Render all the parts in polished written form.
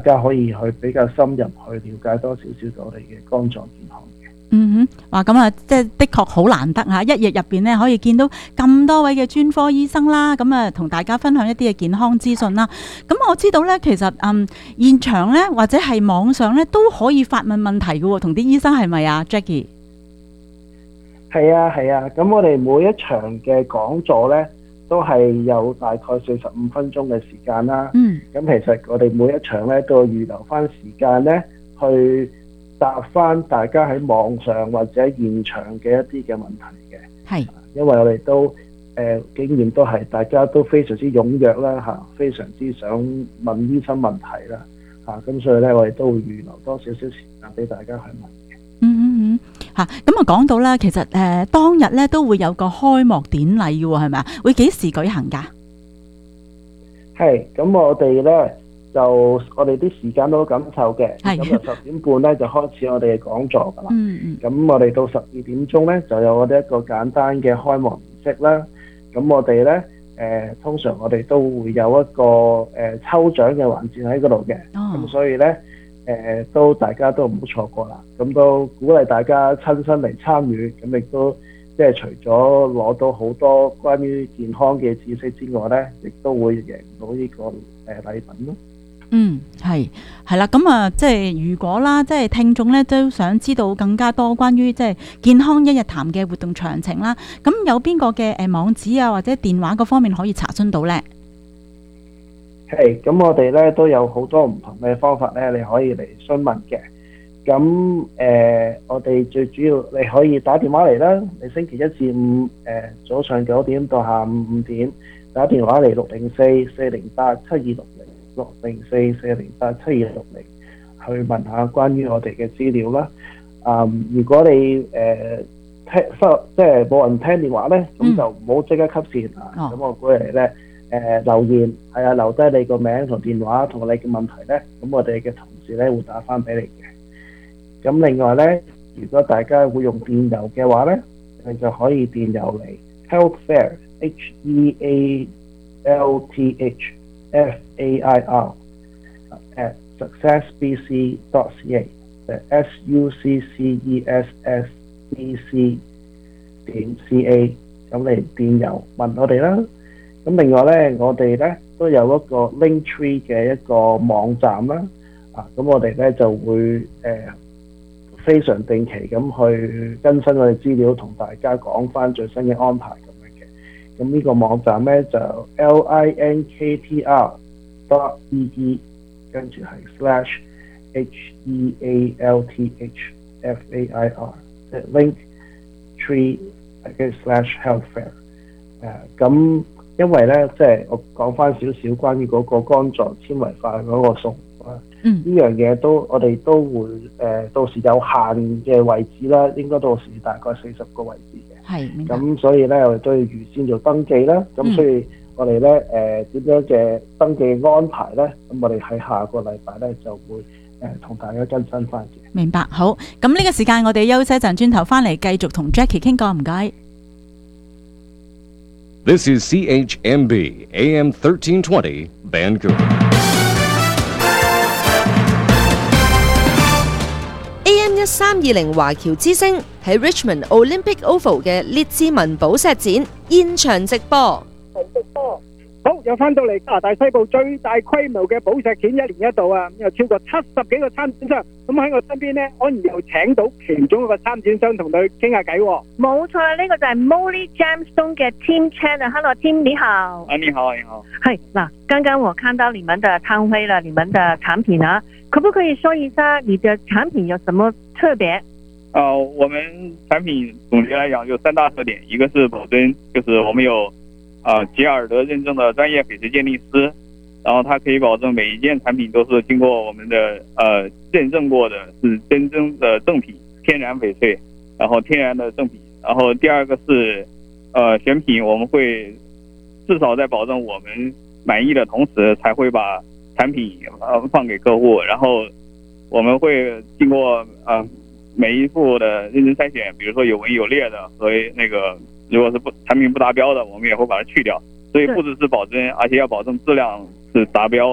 家可以去比較深入去了解多少少我哋嘅肝臟健康嘅。 哇，咁啊，即係的確好難得嚇，一日入邊咧可以見到咁多位嘅專科醫生啦，咁啊同大家分享一啲嘅健康資訊啦。咁我知道咧，其實現場咧或者係網上咧都可以發問問題嘅喎，同啲醫生係咪啊 Jackie？ 係啊，咁我哋每一場嘅講座咧都係有大概45分鐘嘅時間啦。咁其實我哋每一場咧都要預留翻時間咧去答翻大家喺網上或者現場嘅一啲嘅問題嘅。 係， 因為我哋都經驗都係大家都非常之踴躍啦嚇，非常之想問醫生問題啦嚇，咁所以咧我哋都會預留多少少時間俾大家去問嘅。 咁啊講到啦，其實當日咧都會有個開幕典禮嘅喎，係咪啊？會幾時舉行㗎？係， 咁我哋咧我哋啲時間都好緊湊嘅，咁就10點半咧就開始我哋嘅講座㗎啦。咁我哋到12點鐘咧就有我哋一個簡單嘅開幕儀式啦。咁我哋咧通常我哋都會有一個抽獎嘅環節喺嗰度嘅，咁所以咧大家都唔好錯過啦。咁都鼓勵大家親身嚟參與，咁亦都即係除咗攞到好多關於健康嘅知識之外咧，亦都會贏到呢個禮品咯。 係啦，咁啊，即係如果啦，即係聽眾咧都想知道更加多關於即係健康一日談嘅活動詳情啦，咁有邊個嘅網址啊或者電話嗰方面可以查詢到咧？ 咁我哋咧都有好多唔同嘅方法咧，你可以嚟詢問嘅。咁我哋最主要你可以打電話嚟啦，你星期一至五早上9點到下午5點打電話嚟604-408-7260。604-408-7260去問下關於我哋嘅資料啦。如果你即係冇人聽電話咧，咁就唔好即刻吸線啊。咁我鼓勵你咧留言，留低你個名同電話同你嘅問題咧，咁我哋嘅同事咧會打翻俾你嘅。咁另外咧，如果大家會用電郵嘅話咧，你就可以電郵嚟 healthfair healthfair@successbc.ca successbc.ca 咁嚟電郵問我哋啦。咁另外咧，我哋咧都有一個 Linktree 嘅一個網站啦。咁我哋咧就會非常定期咁去更新我哋資料，同大家講翻最新嘅安排咁樣嘅。咁呢個網站咧就 linktr.ee 跟住係/healthfair 即係 Linktree 跟住/healthfair。咁因為咧即係我講翻少少關於嗰個肝臟纖維化嗰個數呢樣嘢我哋都會到時有限嘅位置啦，應該到時大概40個位置嘅。咁所以咧我哋都要預先做登記啦。咁所以我哋咧點樣嘅登記安排咧？咁我哋喺下個禮拜咧就會同大家更新翻嘅。 明白，好。咁呢個時間我哋休息一陣，轉頭翻嚟繼續同 Jackie 傾過，唔該。 This is CHMB AM 1320 Vancouver。 AM1320華僑之聲喺 Richmond Olympic Oval 嘅列治文寶石展現場直播。 好，又翻到嚟加拿大西部最大規模嘅寶石展，一年一度啊，有超過70幾個參展商。咁喺我身邊呢，安然又請到其中一個參展商同佢傾下偈。 冇錯，呢個就係 Molly Gemstone 嘅 Tim Chan 啊。Hello Tim， 你好。 你好，你好。 係嗱，剛剛我看到你們的攤位了，你們的產品啊，可不可以說一下你的產品有什麼特別？ 我們產品總結來講有3大特點，一個是保真，就是我們有吉爾德認證的專業翡翠鑑定師，然後它可以保證每一件產品都是經過我們的認證過的，是真正的正品，天然翡翠，然後天然的正品。然後第二個是選品，我們會至少在保證我們滿意的同時，才會把產品放給客戶。然後我們會經過每一步的認真篩選，比如說有紋有裂的和那個如果是產品不達標的，我們也會把它去掉。所以不只是保真，而且要保證質量是達標的。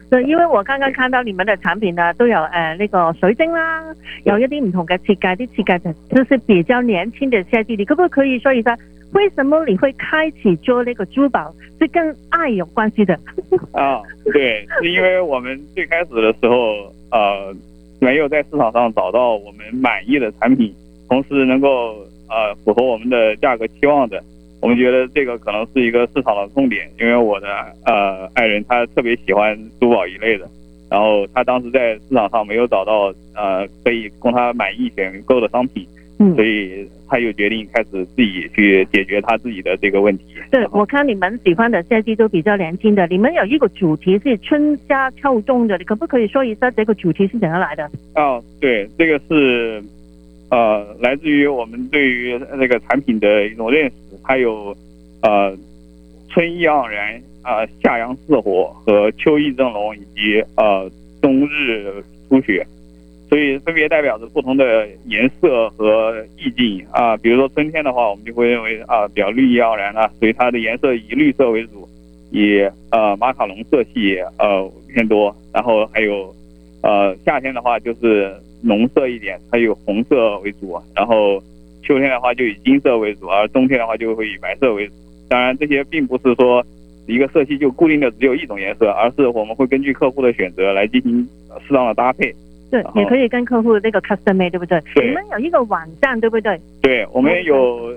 對，因為我剛剛看到你們的產品呢，都有那個水晶啦，有一啲唔同嘅設計，啲設計就是比較年輕的設計。你可不可以說一下，為什麼你會開始做那個珠寶，是跟愛有關係的？ 對，是因為我們最開始的時候，沒有在市場上找到我們滿意的產品，同時能夠符合我們的價格期望的。我們覺得這個可能是一個市場的痛點，因為我的愛人他特別喜歡珠寶一類的，然後他當時在市場上沒有找到可以供他滿意選購的商品，所以他又決定開始自己去解決他自己的這個問題。 對，我看你們喜歡的設計都比較年輕的，你們有一個主題是春夏秋冬的，你可不可以說一下這個主題是怎樣來的？ 對，這個是來自於我們對於這個產品的一種認識，它有春意盎然、夏陽似火和秋意正濃以及冬日初雪，所以分別代表着不同的顏色和意境比如說春天的話，我們就會認為比較綠意盎然所以它的顏色以綠色為主，以馬卡龍色系偏多，然後還有夏天的話就是濃色一點，它有紅色為主，然後秋天的話就以金色為主，而冬天的話就會以白色為主。當然這些並不是說一個色系就固定的只有一種顏色，而是我們會根據客戶的選擇來進行適當的搭配。 對，也可以跟客戶那個 custom made， 對不對？ 對， 你們有一個網站，對不對？ 對，我們有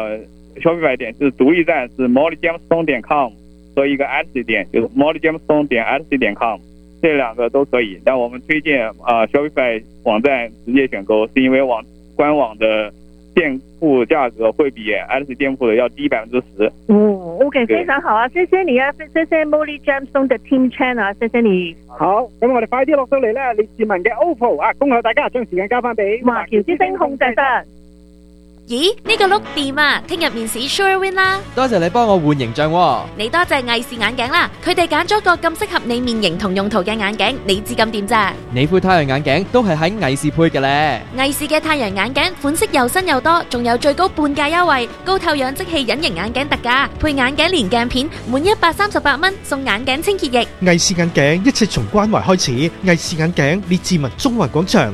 Shopify 點是獨立站，是 mollygemstone.com 和一個 Etsy 點就是 mollygemstone.etsy.com， 這兩個都可以。但我們推薦Shopify 網站直接選購，是因為官網的店鋪價格會比 Etsy 店鋪的要低10%。 OK， 非常好啊，謝謝你啊，謝謝 Molly Gemstone 的 Team Chan 啊，謝謝你。 好，咁我哋快啲落到嚟咧，列治文嘅 OPPO 恭候大家將時間交翻俾華僑之星控制室。 咦，呢個碌掂啊！聽日面試 Sure Win 啦！ 多謝你幫我換形象喎。 你多謝藝視眼鏡啦，佢哋揀咗個咁適合你面型同用途嘅眼鏡，你知咁掂咋？ 你副太陽眼鏡都係喺藝視配嘅咧。 藝視嘅太陽眼鏡款式又新又多，仲有最高半價優惠，高透氧即棄隱形眼鏡特價，配眼鏡連鏡片，滿138蚊送眼鏡清潔液。 藝視眼鏡一切從關懷開始，藝視眼鏡列治文中環廣場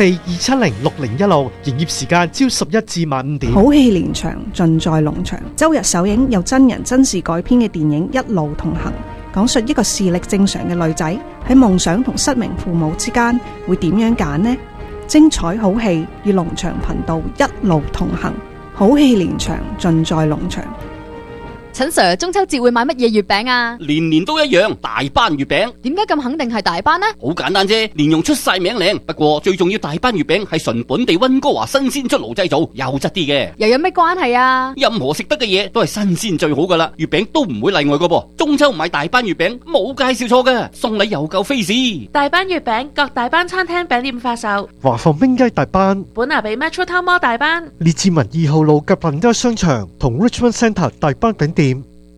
604-270-6016，營業時間朝11至晚5點。 好戲連場，盡在農場。周日首映由真人真事改編嘅電影《一路同行》，講述一個視力正常嘅女仔喺夢想同失明父母之間會點樣揀呢？精彩好戲與農場頻道一路同行，好戲連場，盡在農場。 陳 Sir， 中秋節會買乜嘢月餅啊？ 年年都一樣，大班月餅。 點解咁肯定係大班呢？ 好簡單啫，蓮蓉出晒名靚。不過最重要，大班月餅係純本地溫哥華新鮮出爐製造，優質啲嘅。 又有咩關係啊？ 任何食得嘅嘢都係新鮮最好噶啦，月餅都唔會例外噶噃。中秋買大班月餅冇介紹錯嘅，送禮又夠 face。 大班月餅各大班餐廳餅店發售。 華埠冰雞大班， 本拿比 Metro Town Mall 大班， 列治文2號路嘅品德商場同 Richmond Centre 大班餅店。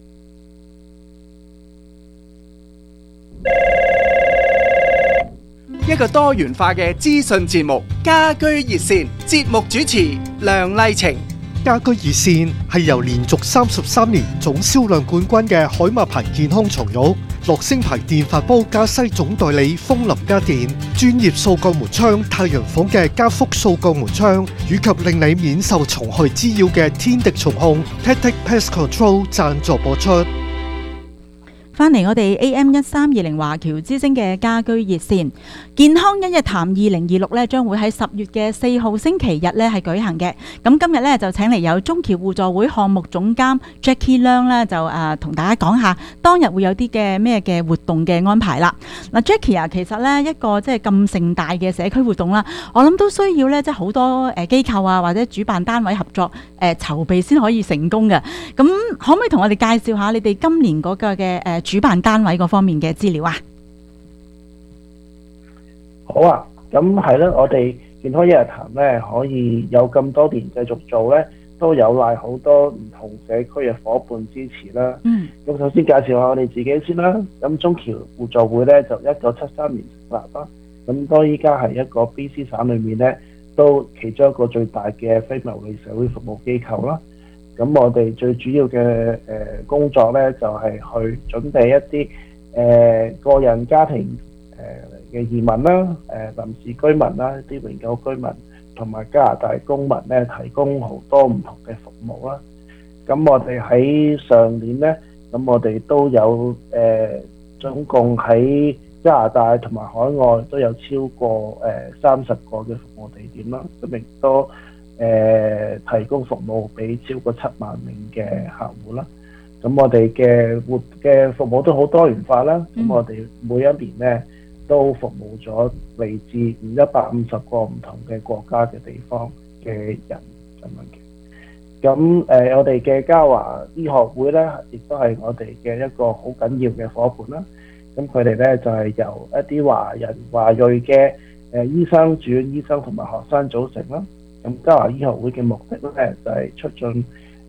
一個多元化嘅資訊節目《家居熱線》，節目主持梁麗晴。 家居熱線係由連續33年總銷量冠軍嘅海馬牌健康床褥、樂聲牌電飯煲加西總代理風林家電、專業掃鋼門窗太陽房嘅加福掃鋼門窗，以及令你免受蟲害滋擾嘅天敵蟲控 Tactic Pest Control 贊助播出。 翻嚟我哋 AM1320 華僑之聲嘅家居熱線健康一日談2026咧，將會喺10月嘅4號星期日咧係舉行嘅。咁今日咧就請嚟有中僑互助會項目總監 Jackie Leung 咧，就同大家講下當日會有啲嘅咩嘅活動嘅安排啦。嗱 Jackie 啊，其實咧一個即係咁盛大嘅社區活動啦，我諗都需要咧即係好多機構啊或者主辦單位合作籌備先可以成功嘅。咁可唔可以同我哋介紹下你哋今年嗰個嘅主辦單位嗰方面嘅資料啊？ 好啊，咁係啦，我哋健康一日談咧，可以有咁多年繼續做咧，都有賴好多唔同社區嘅伙伴支持啦。咁首先介紹下我哋自己先啦。咁中僑互助會咧就1973年成立啦。咁當依家係一個 BC 省裏面咧，都其中一個最大嘅非牟利社會服務機構啦。咁我哋最主要嘅工作咧，就係去準備一啲個人家庭嘅移民啦、臨時居民啦、啲永久居民同埋加拿大公民咧，提供好多唔同嘅服務啦。咁我哋喺上年咧，咁我哋都有總共喺加拿大同埋海外都有超過30個嘅服務地點啦，咁亦都提供服務俾超過7萬名嘅客戶啦。咁我哋嘅服務都好多元化啦。咁我哋每一年咧都服務咗嚟自150個唔同嘅國家嘅地方嘅人咁樣嘅。咁我哋嘅嘉華醫學會咧，亦都係我哋嘅一個好緊要嘅伙伴啦。咁佢哋咧就係由一啲華裔嘅醫生、住院醫生同埋學生組成啦。咁嘉華醫學會嘅目的咧就係促進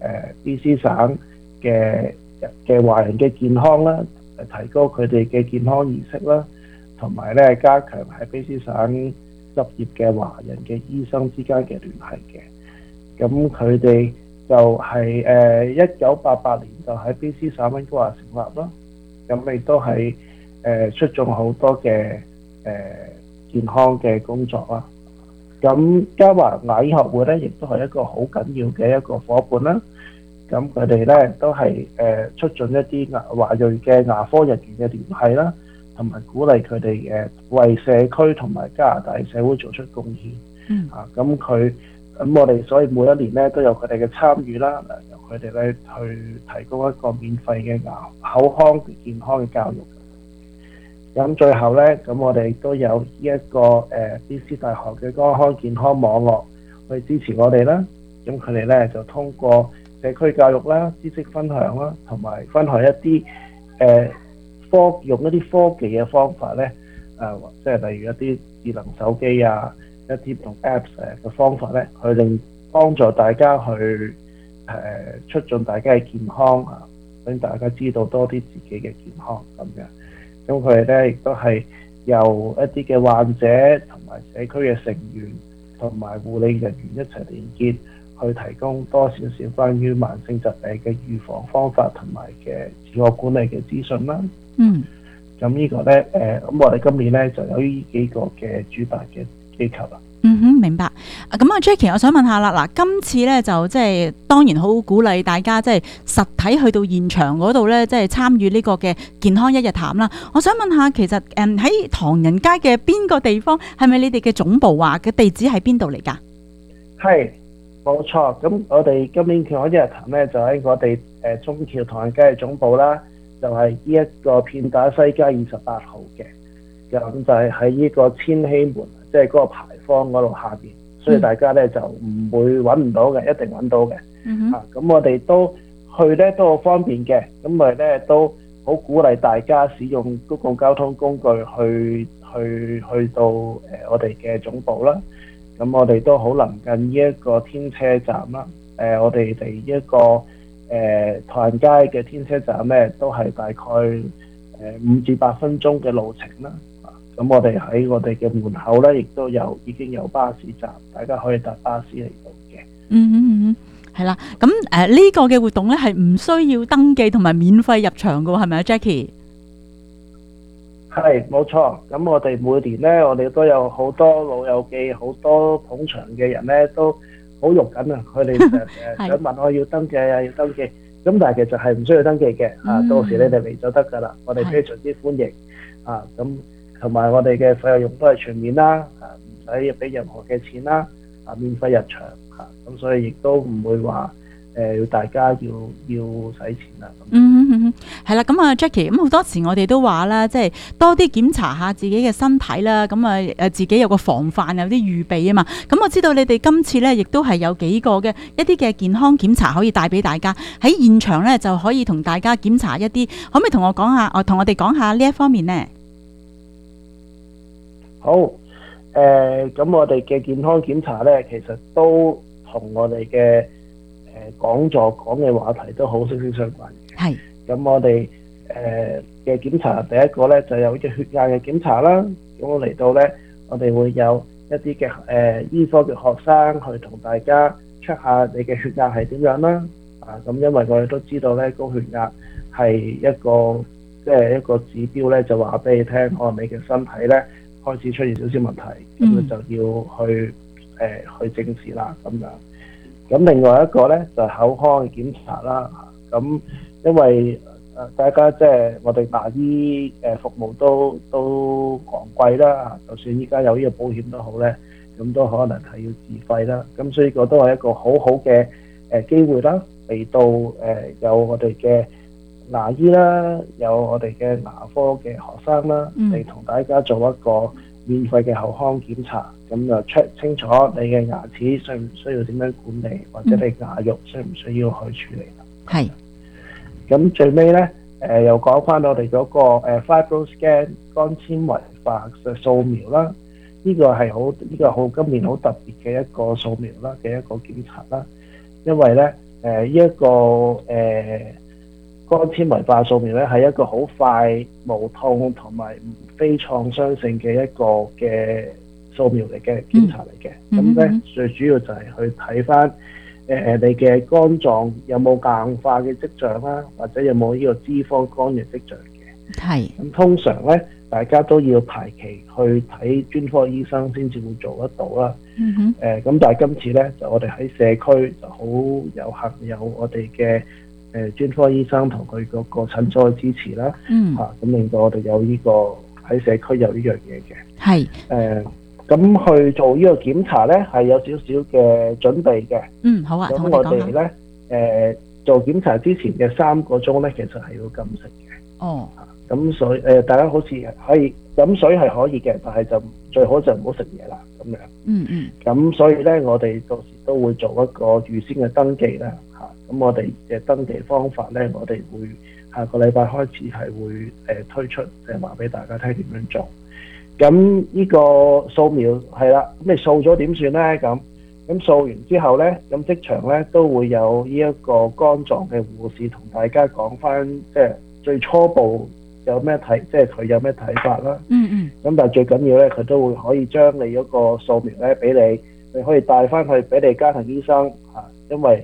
BC 省嘅華人嘅健康啦，提高佢哋嘅健康意識啦，同埋咧加強喺BC 省執業嘅華人嘅醫生之間嘅聯繫嘅。咁佢哋就係1988年就喺BC 省溫哥華成立咯。咁亦都係出眾好多嘅健康嘅工作啦。咁嘉華牙醫學會咧，亦都係一個好緊要嘅一個伙伴啦。咁佢哋咧都係促進一啲華裔嘅牙科人員嘅聯繫啦，同埋鼓勵佢哋為社區同埋加拿大社會做出貢獻。咁我哋所以每一年咧都有佢哋嘅參與啦，由佢哋咧去提供一個免費嘅牙口腔健康嘅教育。咁最後咧，咁我哋都有呢一個BC 大學嘅肝腔健康網絡去支持我哋啦。咁佢哋咧就通過社區教育啦、知識分享啦，同埋分享一啲用一啲科技嘅方法咧，即係例如一啲智能手機啊、一啲同 Apps 嘅方法咧，去令幫助大家去促進大家嘅健康啊，令大家知道多啲自己嘅健康咁樣。咁佢哋咧亦都係由一啲嘅患者同埋社區嘅成員同埋護理人員一齊連結，去提供多少少關於慢性疾病嘅預防方法同埋嘅自我管理嘅資訊啦。咁呢個咧咁我哋今年咧就有呢幾個嘅主辦嘅機構啦。 明白。咁Jackie，我想問下啦，嗱，今次咧就即係當然好鼓勵大家即係實體去到現場嗰度咧，即係參與呢個嘅健康一日談啦。我想問下，其實喺唐人街嘅邊個地方，係咪你哋嘅總部啊？嘅地址喺邊度嚟㗎？係， 冇錯。咁我哋今年健康一日談咧，就喺我哋中橋唐人街嘅總部啦，就係呢一個片打西街28號嘅。咁就係喺呢個千禧門，即係嗰個牌坊嗰度下邊，所以大家咧就唔會揾唔到嘅，一定揾到嘅。咁我哋都去咧都好方便嘅，咁我哋咧都好鼓勵大家使用公共交通工具去到我哋嘅總部啦。咁我哋都好臨近呢一個天車站啦。我哋呢一個唐人街嘅天車站咧，都係大概5至8分鐘嘅路程啦。咁我哋喺我哋嘅門口咧，亦都已經有巴士站，大家可以搭巴士嚟到嘅。 係啦。咁呢個嘅活動咧係唔需要登記同埋免費入場㗎喎，係咪啊 Jackie？ 係，冇錯。咁我哋每年咧，我哋都有好多老友記、好多捧場嘅人咧，都好肉緊啊！佢哋想問我要登記啊，要登記。咁但係其實係唔需要登記嘅。到時你哋嚟就得㗎啦。我哋非常之歡迎。咁同埋我哋嘅費用都係全面啦，唔使俾任何嘅錢啦，免費入場咁所以亦都唔會話要大家要使錢啦。 係啦。咁Jackie，咁好多時我哋都話啦，即係多啲檢查下自己嘅身體啦，咁自己有個防範，有啲預備啊嘛。咁我知道你哋今次咧，亦都係有幾個嘅一啲嘅健康檢查可以帶俾大家喺現場咧，就可以同大家檢查一啲，可唔可以同我哋講下呢一方面呢？ 好，咁我哋嘅健康檢查咧，其實都同我哋嘅講座講嘅話題都好息息相關嘅。 係。 咁我哋嘅檢查第一個咧就有啲血壓嘅檢查啦。咁我嚟到咧，我哋會有一啲嘅醫科嘅學生去同大家 check 下你嘅血壓係點樣啦。咁因為我哋都知道咧，高血壓係一個即係一個指標咧，就話俾你聽，可能你嘅身體咧開始出現少少問題，咁你就要去正視啦咁樣。咁另外一個咧就係口腔嘅檢查啦。咁因為大家即係我哋牙醫服務都昂貴啦，就算依家有呢個保險都好咧，咁都可能係要自費啦。咁所以個都係一個好好嘅機會啦，嚟到有我哋嘅牙醫啦，有我哋嘅牙科嘅學生啦，嚟同大家做一個免費嘅口腔檢查，咁就 check 清楚你嘅牙齒需唔需要點樣管理，或者你牙肉需唔需要去處理啦。 係。 咁最尾咧，又講翻我哋嗰個FibroScan 肝纖維化嘅掃描啦，呢個係好今年好特別嘅一個掃描啦嘅一個檢查啦，因為咧呢一個肝纖維化掃描咧係一個好快、無痛同埋非創傷性嘅一個嘅掃描嚟嘅檢查嚟嘅。咁咧最主要就係去睇翻你嘅肝臟有冇硬化嘅跡象啦，或者有冇呢個脂肪肝嘅跡象嘅。 係。咁通常咧，大家都要排期去睇專科醫生先至會做得到啦。咁但係今次咧，就我哋喺社區就好有幸有我哋嘅專科醫生同佢嗰個診所去支持啦。咁令到我哋有呢個喺社區有呢樣嘢嘅。 係。 咁去做呢個檢查咧，係有少少嘅準備嘅。 好啊。 咁我哋咧，做檢查之前嘅3個鐘咧，其實係要禁食嘅。 哦。 咁所以大家好似可以飲水係可以嘅，但係就最好就唔好食嘢啦，咁樣。咁所以咧，我哋到時都會做一個預先嘅登記啦。咁我哋嘅登記方法咧，我哋會下個禮拜開始係會推出，即係話俾大家聽點樣做。咁呢個掃描係啦，咁你掃咗點算咧？咁掃完之後咧，咁即場咧都會有呢一個肝臟嘅護士同大家講翻，即係最初步有咩睇，即係佢有咩睇法啦。咁但係最緊要咧，佢都會可以將你嗰個掃描咧俾你可以帶翻去俾你家庭醫生嚇，因為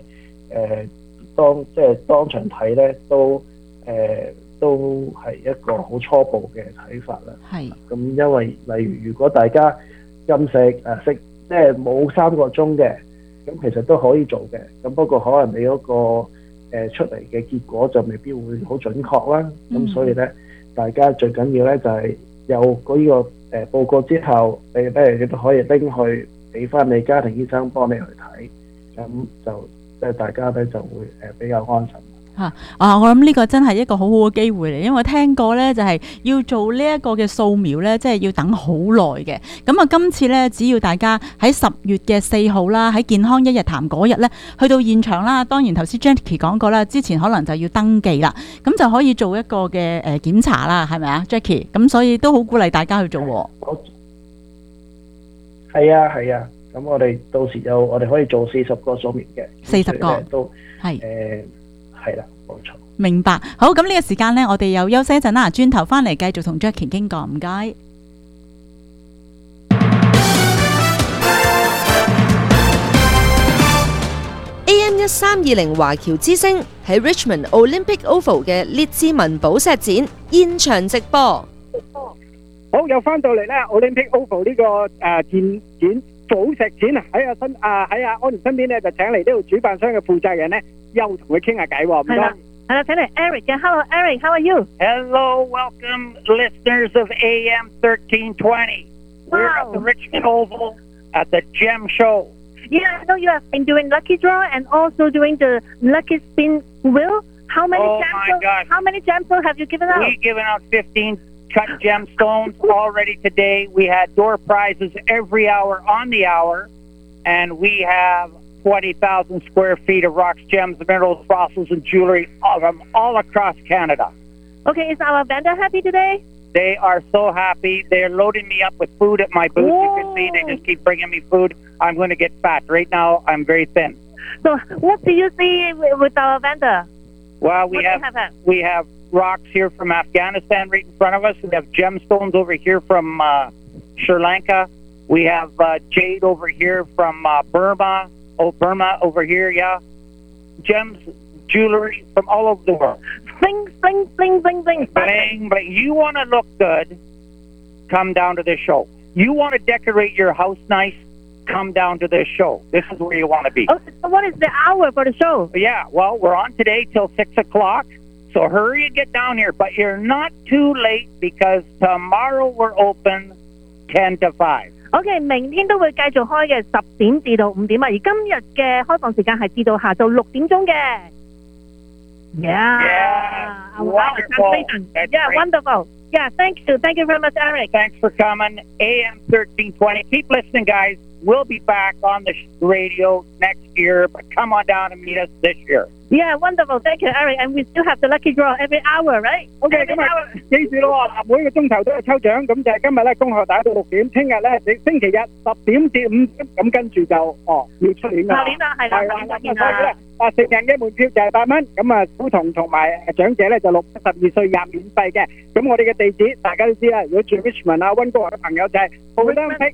當場睇咧都係一個好初步嘅睇法啦。係。咁因為例如果大家禁食食即係冇3個鐘嘅，咁其實都可以做嘅。咁不過可能你嗰個出嚟嘅結果就未必會好準確啦。咁所以咧，大家最緊要咧就係有嗰個報告之後，你都可以拎去俾翻你家庭醫生幫你去睇，咁就即係大家咧就會比較安心。 我諗呢個真係一個好好嘅機會嚟，因為我聽過咧就係要做呢一個嘅掃描咧，即係要等好耐嘅。咁啊，今次咧只要大家喺10月嘅4號啦，喺健康一日談嗰日咧，去到現場啦。當然頭先 Jackie 講過啦，之前可能就要登記啦，咁就可以做一個嘅檢查啦，係咪啊 Jackie？咁所以都好鼓勵大家去做。係啊，咁我哋到時我哋可以做40個掃描嘅 ，40個都係係啦，冇錯。 明白。好，咁呢個時間呢，我哋又休息一陣啦，轉頭翻嚟繼續同 Jackie 傾過，唔該。 AM1320華僑之聲喺 Richmond Olympic Oval 嘅列治文寶石展現場直播。 好，又翻到嚟咧 Olympic Oval 呢個展寶石展啊，喺阿安妮身邊咧就請嚟呢度主辦商嘅負責人咧，又同佢傾下偈喎。唔該。 係啦，請嚟 Eric 嘅。Hello Eric，how are you? Hello, welcome listeners of AM 1320. We're at the Richmond Oval at the Gem Show. Yeah, I know you have been doing Lucky Draw and also doing the Lucky Spin Wheel. How many gemstones have you given out? We've given out 15 cut gemstones already today. We had door prizes every hour on the hour, and we have 20,000 square feet of rocks, gems, minerals, fossils, and jewelry from all across Canada. Okay, is our vendor happy today? They are so happy. They're loading me up with food at my booth. You can see they just keep bringing me food. I'm going to get fat. Right now, I'm very thin. So what do you see with our vendor? Well, we have rocks here from Afghanistan right in front of us. We have gemstones over here from Sri Lanka. We have jade over here from Burma. Burma over here, yeah. Gems, jewelry from all over the world. Things bling bling bling bling. Bling bling. You want to look good? Come down to this show. You want to decorate your house nice? Come down to this show. This is where you want to be. Oh, so what is the hour for the show? Yeah, well, we're on today till 6 o'clock. So hurry and get down here. But you're not too late because tomorrow we're open 10 to 5. OK， 明天都會繼續開嘅，10點至到5點啊。而今日嘅開放時間係至到下晝6點鐘嘅。Yeah, wonderful. Yeah, wonderful. Yeah, thank you very much, Eric. Thanks for coming. AM 1320. Keep listening, guys. We'll be back on the radio next year, but come on down and meet us this year. Yeah, wonderful. Thank you, Eric. And we still have the lucky draw every hour, right? OK， 今日記住咯，每個鐘頭都有抽獎，咁就係今日咧恭賀大家到6點，聽日咧星期日10點至5點，咁跟住就要出年啦。 下年啦，係啦，下年啦。 成人嘅門票就係8蚊，咁啊小童同埋長者咧就6至12歲入免費嘅。咁我哋嘅地址大家都知啦，如果住 Richmond 啊溫哥華嘅朋友就係 Olympic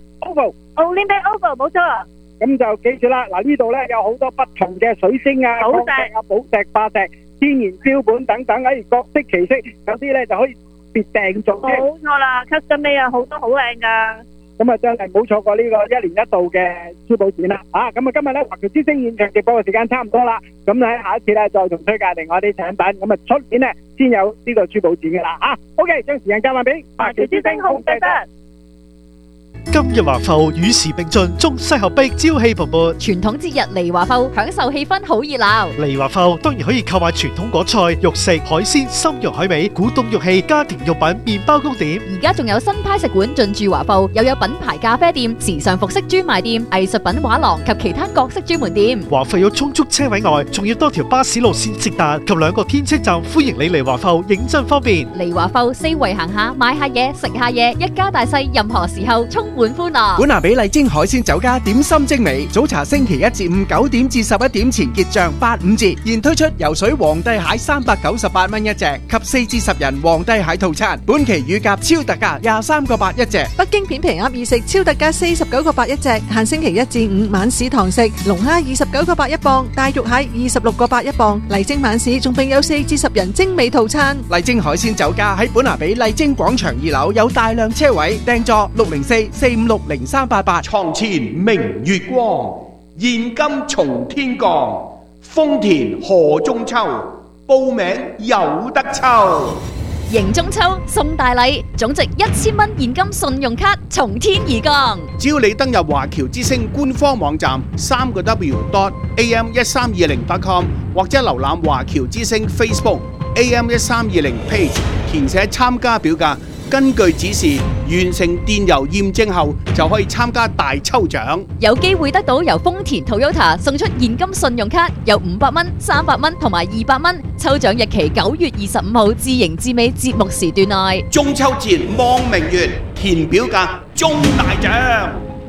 Oval 冇錯。 咁就記住啦，嗱呢度咧有好多不同嘅水晶啊、礦石啊、寶石、化石、天然標本等等，各色其色，有啲咧就可以別訂做嘅。 冇錯啦 ，custom made 啊，好多好靚噶。 咁啊，真係唔好錯過呢個1年1度嘅珠寶展啦！咁啊，今日咧華僑之星現場直播嘅時間差唔多啦，咁喺下一次咧再同推介另外啲產品，咁啊出年咧先有呢個珠寶展嘅啦！OK， 將時間交翻俾華僑之星控制得。 今日華埠與時並進，中西合璧，朝氣蓬勃。 傳統節日嚟華埠，享受氣氛好熱鬧。 嚟華埠當然可以購買傳統果菜、肉食、海鮮、參肉海味、古董玉器、家庭用品、麵包糕點。 而家仲有新派食館進駐華埠，又有品牌咖啡店、時尚服飾專賣店、藝術品畫廊及其他各式專門店。 華埠有充足車位外，仲要多條巴士路線直達及2個天車站，歡迎你嚟華埠，認真方便。 嚟華埠四圍行下，買下嘢，食下嘢，一家大細任何時候充滿歡樂。 本拿比麗晶海鮮酒家點心精美，早茶星期1至5 9點至11點前結賬85折，現推出游水皇帝蟹398蚊一隻及4至10人皇帝蟹套餐，本期乳鴿超特價23個8一隻。 北京片皮鴨意食超特價49個8一隻，限星期1至5晚市堂食，龍蝦29個8一磅，大肉蟹26個8一磅。麗晶晚市仲並有4至10人精美套餐。 麗晶海鮮酒家喺本拿比麗晶廣場2樓有大量車位，訂座604-456-0388。 床前明月光，現金從天降，豐田賀中秋，報名有得抽。 迎中秋送大禮，總值1000蚊現金信用卡從天而降。 只要你登入華僑之星官方網站3w.am1320.com 或者瀏覽華僑之星 Facebook AM1320 page， 填寫參加表格，根據指示完成電郵驗證後，就可以參加大抽獎， 有機會得到由豐田 Toyota 送出現金信用卡，有500蚊、300蚊同埋200蚊。抽獎日期9月25號至迎至尾節目時段內。 中秋節望明月，填表格中大獎。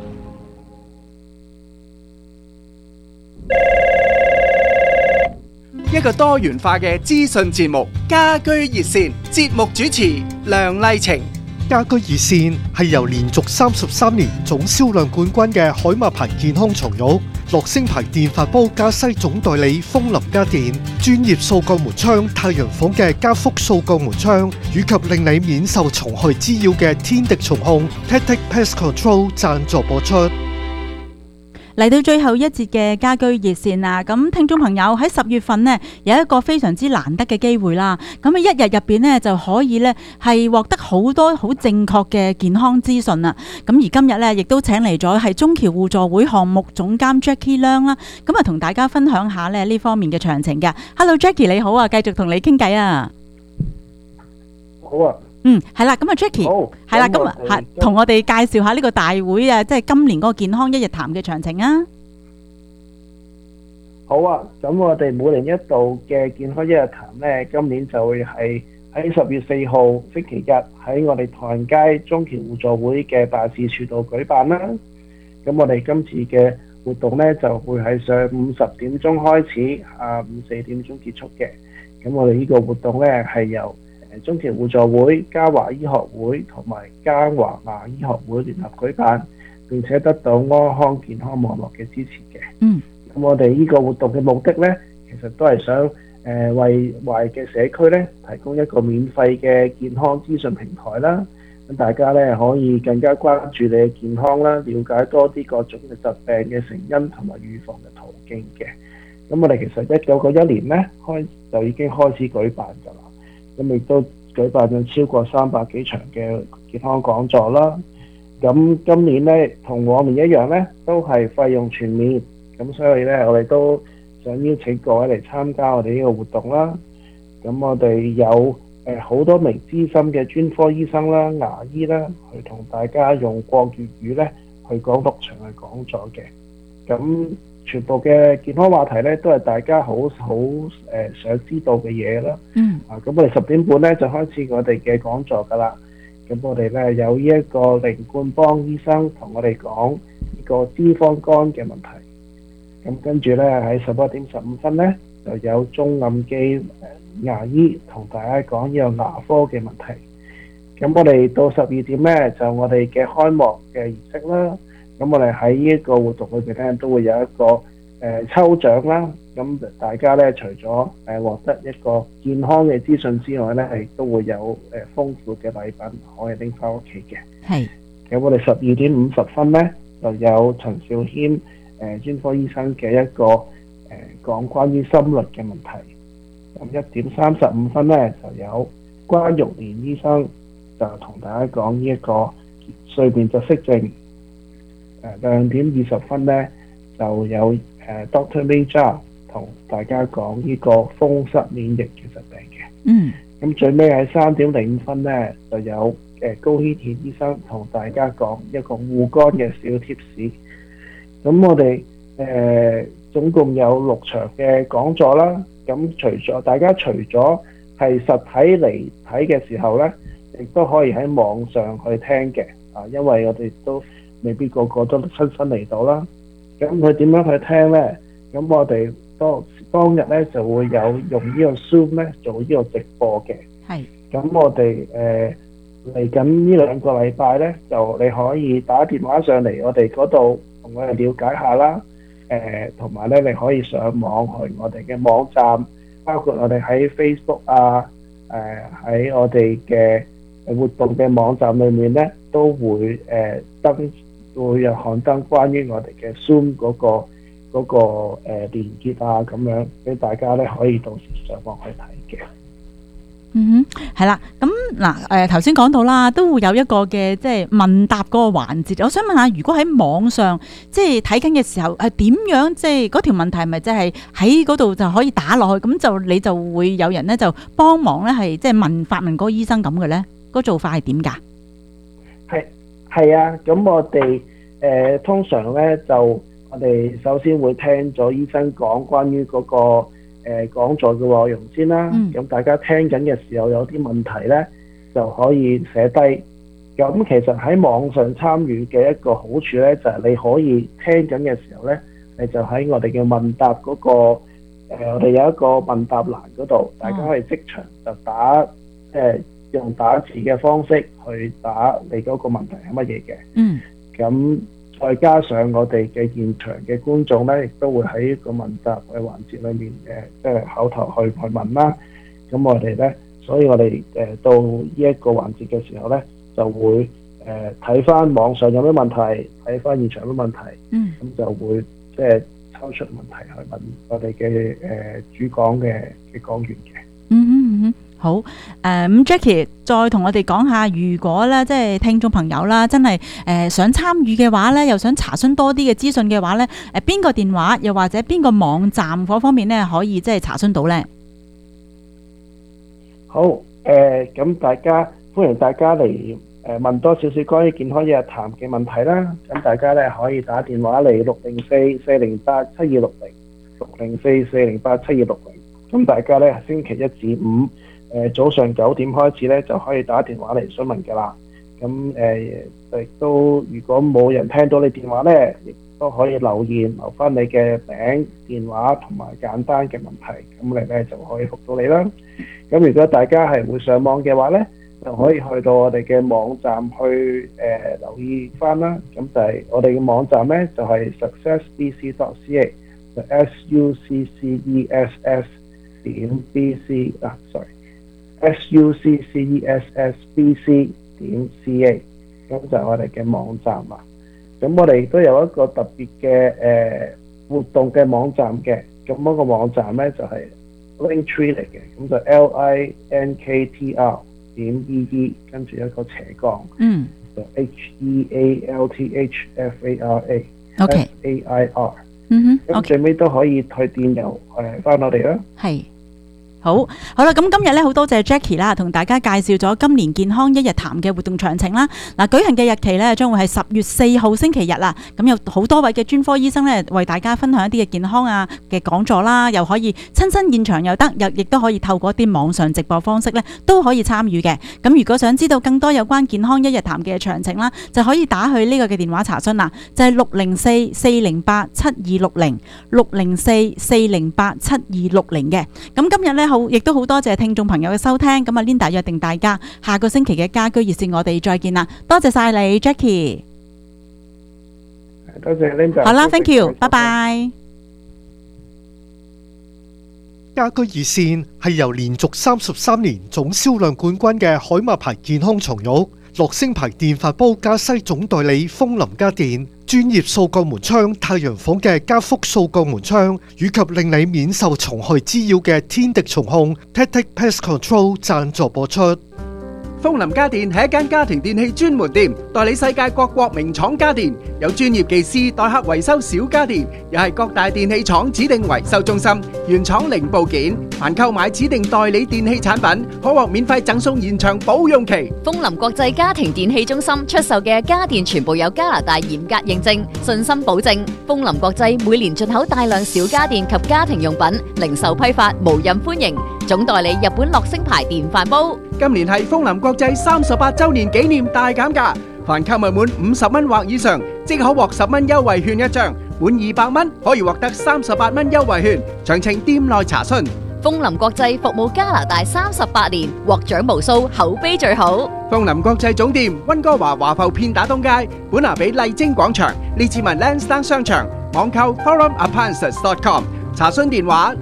一個多元化嘅資訊節目《家居熱線》，節目主持梁麗晴。 家居熱線係由連續33年總銷量冠軍嘅海馬牌健康床褥、樂聲牌電飯煲加西總代理風林家電、專業掃鋼門窗、太陽房嘅加福掃鋼門窗，以及令你免受蟲害滋擾嘅天敵蟲控 Tactic Pest Control 贊助播出。 嚟到最後一節嘅家居熱線啦，咁聽眾朋友喺10月份呢，有一個非常之難得嘅機會啦，咁啊一日入邊呢，就可以呢係獲得好多好正確嘅健康資訊啦。咁而今日呢，亦都請嚟咗係中僑互助會項目總監 Jackie Leung 啦，咁啊同大家分享下呢方面嘅詳情嘅。Hello Jackie 你好啊，繼續同你傾偈啊。 好啊。 係啦，咁啊 Jackie， 係啦，咁啊同我哋介紹下呢個大會啊，即係今年嗰個健康一日談嘅詳情啊。 好啊，咁我哋每年一度嘅健康一日談呢，今年就會係喺10月4號星期日喺我哋唐人街中僑互助會嘅辦事處度舉辦啦。咁我哋今次嘅活動呢，就會喺上午10點鐘開始，下午4點鐘結束嘅。咁我哋呢個活動呢，係由中僑互助會、嘉華醫學會同埋嘉華牙醫學會聯合舉辦，並且得到安康健康網絡嘅支持嘅。咁我哋呢個活動嘅目的呢，其實都係想為華裔嘅社區咧提供一個免費嘅健康資訊平台啦。咁大家咧可以更加關注你嘅健康啦，了解多啲各種嘅疾病嘅成因同埋預防嘅途徑嘅。咁我哋其實1991年咧就已經開始舉辦㗎啦。咁亦都舉辦咗超過300幾場嘅健康講座啦。咁今年咧同往年一樣咧，都係費用全面。咁所以咧，我哋都想邀請各位嚟參加我哋呢個活動啦。咁我哋有好多名資深嘅專科醫生啦、牙醫啦，去同大家用國粵語咧去講6場嘅講座嘅。咁全部嘅健康話題咧，都係大家好想知道嘅嘢啦。咁我哋10點半咧就開始我哋嘅講座㗎啦。咁我哋咧有呢一個凌冠邦醫生同我哋講呢個脂肪肝嘅問題。咁跟住咧喺11點15分咧就有鐘暗基牙醫同大家講呢個牙科嘅問題。咁我哋到12點咧就我哋嘅開幕嘅儀式啦。咁我哋喺呢一個活動裏邊咧都會有一個抽獎啦。咁大家咧除咗獲得一個健康嘅資訊之外咧，亦都會有豐富嘅禮品可以拎翻屋企嘅。 係。 咁我哋12點50分咧就有陳兆謙專科醫生嘅一個講關於心律嘅問題。咁1點35分咧就有關玉蓮醫生就同大家講呢一個睡眠窒息症。2點20分咧就有Dr. Major 同大家講呢個風濕免疫嘅疾病嘅。咁最尾喺3點05分咧就有高希田醫生同大家講一個護肝嘅小貼士。咁我哋總共有6場嘅講座啦。咁大家除咗係實體嚟睇嘅時候咧，亦都可以喺網上去聽嘅。因為我哋都未必個個都親身嚟到啦。咁佢點樣去聽咧？咁我哋當日咧就會有用呢個 Zoom 咧做呢個直播嘅。 係。咁我哋嚟緊呢2個禮拜咧，就你可以打電話上嚟我哋嗰度同我哋了解下啦。同埋咧，你可以上網去我哋嘅網站，包括我哋喺 Facebook 啊，喺我哋嘅活動嘅網站裏面咧，都會會有刊登關於我哋嘅 Zoom 嗰個連結啊，咁樣俾大家咧可以到時上網去睇嘅。 係啦，咁嗱，頭先講到啦，都會有一個嘅即係問答嗰個環節。我想問下，如果喺網上即係睇緊嘅時候，係點樣即係嗰條問題係咪即係喺嗰度就可以打落去？咁你就會有人咧就幫忙咧，係即係發問嗰個醫生咁嘅咧？嗰做法係點㗎？ 係啊，咁我哋通常咧就我哋首先會聽咗醫生講關於嗰個講座嘅內容先啦。咁大家聽緊嘅時候有啲問題咧，就可以寫低。咁其實喺網上參與嘅一個好處咧，就係你可以聽緊嘅時候咧，你就喺我哋嘅問答嗰個我哋有一個問答欄嗰度，大家可以即場就打用打字嘅方式去打你嗰個問題係乜嘢嘅。咁再加上我哋嘅現場嘅觀眾咧，亦都會喺個問答嘅環節裏面即係口頭去問啦。咁我哋咧，所以我哋到呢一個環節嘅時候咧，就會睇翻網上有咩問題，睇翻現場有咩問題。咁就會即係抽出問題去問我哋嘅主講嘅講員嘅。 好，咁 Jackie 再同我哋講下，如果咧即係聽眾朋友啦，真係想參與嘅話咧，又想查詢多啲嘅資訊嘅話咧，邊個電話又或者邊個網站嗰方面咧，可以即係查詢到咧？ 好，咁歡迎大家嚟問多少少關於健康日談嘅問題啦。咁大家咧可以打電話嚟604-408-7260，604-408-7260。咁大家咧星期一至五早上9點開始咧就可以打電話嚟詢問㗎啦。咁亦都如果冇人聽到你電話咧，亦都可以留翻你嘅名、電話同埋簡單嘅問題，咁你咧就可以覆到你啦。咁如果大家係會上網嘅話咧，就可以去到我哋嘅網站去留意翻啦。咁就係我哋嘅網站咧，就係 successbc.ca，就 SUCCESS successbc.ca， 咁就係我哋嘅網站啦。咁我哋都有一個特別嘅活動嘅網站嘅，咁嗰個網站咧就係 Linktree 嚟嘅，咁就 LINKTR.EE 跟住一個斜槓，就 HEALTHFARA。咁最尾都可以退電郵翻我哋啦。 係。好啦，咁今日咧好多謝 Jackie 啦，同大家介紹咗今年健康一日談嘅活動詳情啦。嗱，舉行嘅日期咧將會係10月4號星期日啦。咁有好多位嘅專科醫生咧為大家分享一啲嘅健康嘅講座啦，又可以親身現場又得，亦都可以透過一啲網上直播方式咧都可以參與嘅。咁如果想知道更多有關健康一日談嘅詳情啦，就可以打去呢個嘅電話查詢啦，就係604-408-7260，604-408-7260嘅。咁今日咧亦都好多謝聽眾朋友嘅收聽，咁啊 Linda 約定大家下個星期嘅家居熱線我哋再見啦，多謝晒你 Jackie， 多謝 Linda， 好啦 ，thank you， 拜拜。 家居熱線係由連續33年總銷量冠軍嘅海馬牌健康床褥、樂聲牌電飯煲加西總代理風林家電、專業掃鋼門窗太陽房嘅加福掃鋼門窗，以及令你免受蟲害滋擾嘅天敵蟲控 Tactic Pest Control 贊助播出。 風林家電係一間家庭電器專門店，代理世界各國名廠家電，有專業技師代客維修小家電，又係各大電器廠指定維修中心，原廠零部件。凡購買指定代理電器產品，可獲免費贈送延長保用期。 風林國際家庭電器中心出售嘅家電全部有加拿大嚴格認證，信心保證。風林國際每年進口大量小家電及家庭用品，零售批發無任歡迎。總代理日本樂聲牌電飯煲。 今年係風林國際38周年紀念大減價，凡購物滿50蚊或以上，即可獲10蚊優惠券一張；滿200蚊可以獲得38蚊優惠券。詳情店內查詢。 風林國際服務加拿大38年，獲獎無數，口碑最好。 風林國際總店溫哥華華埠片打東街、本拿比麗晶廣場、列治文 Lansdowne 商場，網購 forumappliances.com， 查詢電話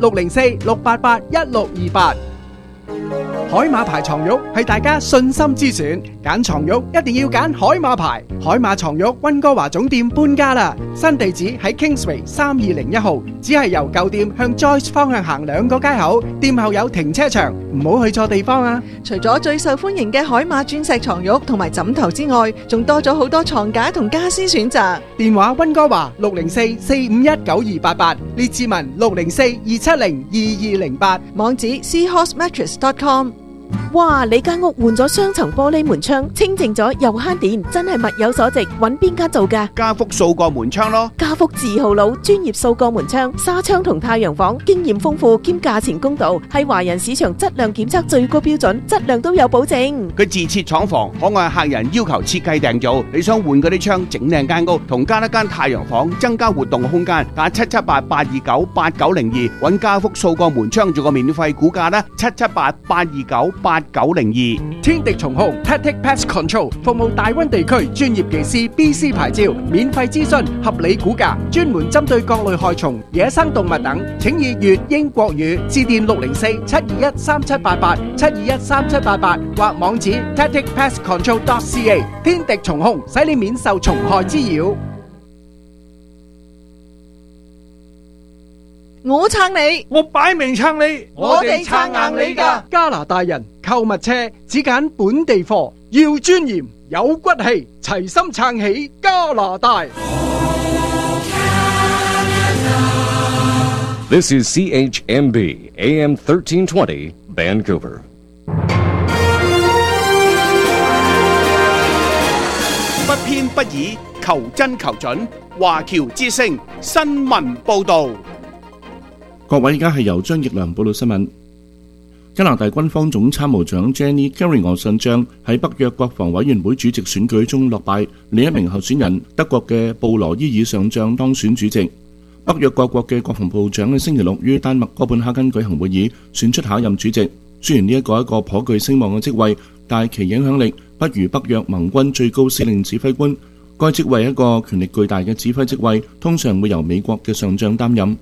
604-688-1628。海馬牌床褥係大家信心之選，揀床褥一定要揀海馬牌。海馬床褥溫哥華總店搬家啦，新地址喺 Kingsway 3201號，只係由舊店向 Joyce 方向行2個街口，店後有停車場，唔好去錯地方啊！ 除咗最受歡迎嘅海馬鑽石床褥同埋枕頭之外，仲多咗好多床架同家私選擇。 電話溫哥華604-451-9288，列治文604-270-2208， 網址 seahorsemattress.com。 哇！你間屋換咗雙層玻璃門窗，清淨咗又慳電，真係物有所值。揾邊間做㗎？ 家福掃鋼門窗咯。 家福字號佬，專業掃鋼門窗、紗窗同太陽房，經驗豐富兼價錢公道，係華人市場質量檢測最高標準，質量都有保證。 佢自設廠房，可按客人要求設計訂造。你想換嗰啲窗，整靚間屋，同加一間太陽房，增加活動空間，打778-829-8902，揾家福掃鋼門窗做個免費估價啦，778-829-8902。 天敵蟲控 Tactic Pest Control 服務大溫地區專業技師 BC 牌照，免費諮詢，合理估價，專門針對各類害蟲、野生動物等，請以粵英國語致電604-721-3788 721-3788或網址 tacticpestcontrol.ca。 天敵蟲控使你免受蟲害滋擾。 我撐你， 我擺明撐你， 我哋撐硬你㗎。 加拿大人購物車只揀本地貨，要尊嚴有骨氣，齊心撐起加拿大。 This is CHMB AM 1320 Vancouver. 不偏不倚，求真求準。華僑之聲新聞報導。 各位，而家係由張奕良報道新聞。加拿大軍方總參謀長 Jenny Carrier 上將喺北約國防委員會主席選舉中落敗，另一名候選人德國嘅布羅伊爾上將當選主席。北約各國嘅國防部長喺星期六於丹麥哥本哈根舉行會議，選出下任主席。雖然呢一個頗具聲望嘅職位，但其影響力不如北約盟軍最高司令指揮官。該職位係一個權力巨大嘅指揮職位，通常會由美國嘅上將擔任。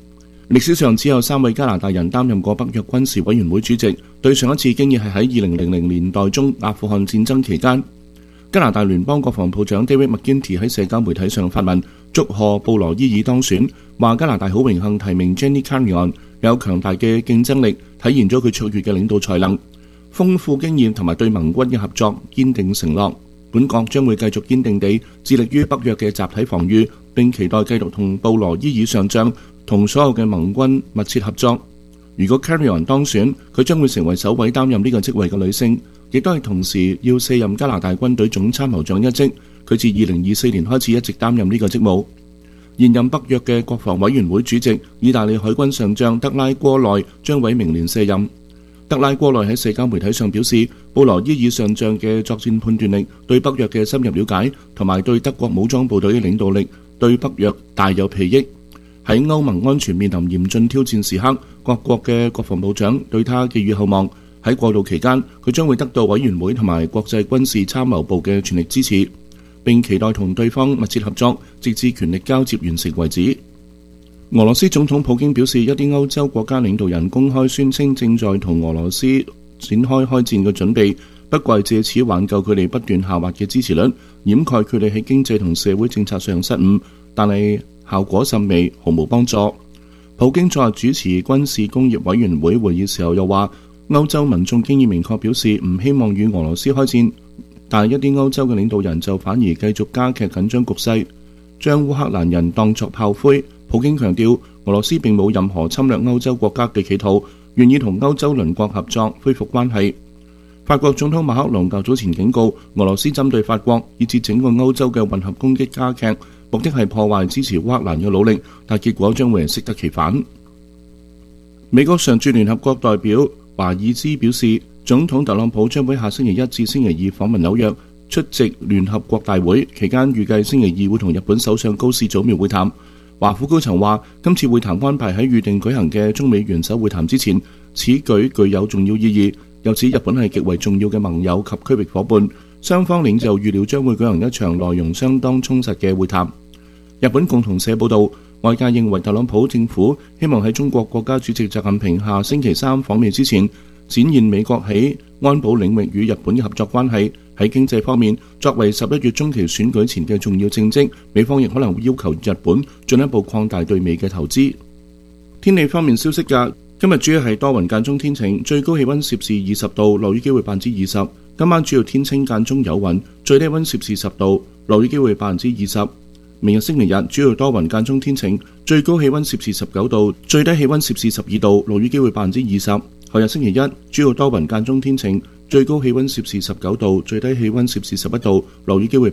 歷史上只有3位加拿大人擔任過北約軍事委員會主席，對上一次經已係喺2000年代中阿富汗戰爭期間。加拿大聯邦國防部長 David McGuinty 喺社交媒體上發文祝賀布羅伊爾當選，話加拿大好榮幸提名 Jenny Carignan， 有強大嘅競爭力，體現咗佢卓越嘅領導才能、豐富經驗同埋對盟軍嘅合作堅定承諾。本國將會繼續堅定地致力於北約嘅集體防禦，並期待繼續同布羅伊爾上將同所有嘅盟軍密切合作。如果 Carignan 當選，佢將會成為首位擔任呢個職位嘅女性，亦都係同時要卸任加拿大軍隊總參謀長一職。佢自2024年開始一直擔任呢個職務。現任北約嘅國防委員會主席意大利海軍上將德拉戈內將喺明年卸任。德拉戈內喺社交媒體上表示，布羅伊爾上將嘅作戰判斷力、對北約嘅深入了解同埋對德國武裝部隊嘅領導力，對北約大有裨益。喺歐盟安全面臨嚴峻挑戰時刻，各國嘅國防部長對他寄予厚望。喺過渡期間，佢將會得到委員會同埋國際軍事參謀部嘅全力支持，並期待同對方密切合作，直至權力交接完成為止。俄羅斯總統普京表示，一啲歐洲國家領導人公開宣稱正在同俄羅斯展開開戰嘅準備，不過係借此挽救佢哋不斷下滑嘅支持率，掩蓋佢哋喺經濟同社會政策上失誤，但係效果甚微，毫無幫助。普京昨日主持軍事工業委員會會議時候又話，歐洲民眾經已明確表示唔希望與俄羅斯開戰，但係一啲歐洲嘅領導人就反而繼續加劇緊張局勢，將烏克蘭人當作炮灰。普京強調，俄羅斯並冇任何侵略歐洲國家嘅企圖，願意同歐洲鄰國合作恢復關係。法國總統馬克龍較早前警告，俄羅斯針對法國以至整個歐洲嘅混合攻擊加劇，目的係破壞支持烏克蘭嘅努力，但結果將會係適得其反。美國常駐聯合國代表華爾茲表示，總統特朗普將會下星期1至星期2訪問紐約，出席聯合國大會，期間預計星期2會同日本首相高市早苗會談。華府高層話，今次會談安排喺預定舉行嘅中美元首會談之前，此舉具有重要意義。又指日本係極為重要嘅盟友及區域夥伴，雙方領袖預料將會舉行一場內容相當充實嘅會談。日本共同社報道，外界認為特朗普政府希望喺中國國家主席習近平下星期3訪美之前，展現美國喺安保領域與日本嘅合作關係。喺經濟方面，作為11月中期選舉前嘅重要政績，美方亦可能會要求日本進一步擴大對美嘅投資。天氣方面消息㗎，今日主要係多雲間中天晴，最高氣溫攝氏20度，落雨機會20%。今晚主要天清間中有雲，最低溫攝氏10度，落雨機會20%。明日星期日主要多雲間中天晴，最高氣溫攝氏19度，最低氣溫攝氏12度，落雨機會20%。後日星期一主要多雲間中天晴，最高氣溫攝氏19度，最低氣溫攝氏11度，落雨機會